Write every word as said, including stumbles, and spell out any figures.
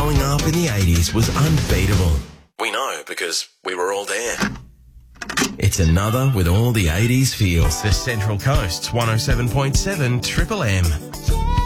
growing up in the eighties was unbeatable. We know because we were all there. It's another with all the eighties feels. The Central Coast's one oh seven point seven Triple M.